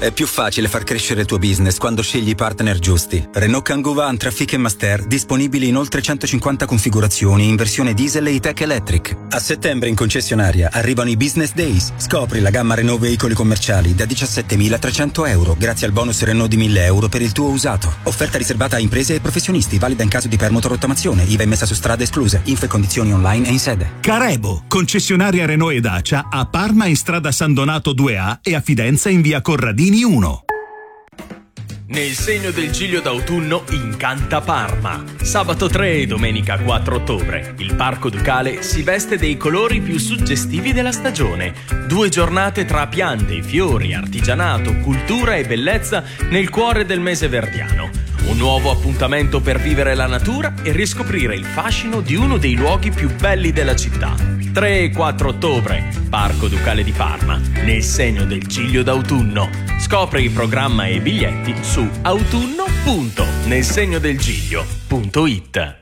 È più facile far crescere il tuo business quando scegli i partner giusti. Renault Kangoo Van Trafic e Master disponibili in oltre 150 configurazioni in versione diesel e e-tech electric. A settembre in concessionaria arrivano i Business Days. Scopri la gamma Renault veicoli commerciali da 17.300 euro grazie al bonus Renault di 1.000 euro per il tuo usato. Offerta riservata a imprese e professionisti, valida in caso di permuto-rottamazione. IVA messa su strada escluse. Info e condizioni online e in sede. Carebo, concessionaria Renault e Dacia a Parma in strada San Donato 2A e a Fidenza in via Corradini 1. Nel segno del Giglio d'autunno incanta Parma. Sabato 3 e domenica 4 ottobre il Parco Ducale si veste dei colori più suggestivi della stagione. 2 giornate tra piante, fiori, artigianato, cultura e bellezza nel cuore del mese verdiano. Un nuovo appuntamento per vivere la natura e riscoprire il fascino di uno dei luoghi più belli della città. 3 e 4 ottobre, Parco Ducale di Parma, nel segno del Giglio d'autunno. Scopri il programma e i biglietti su autunno.nelsegnodelgiglio.it.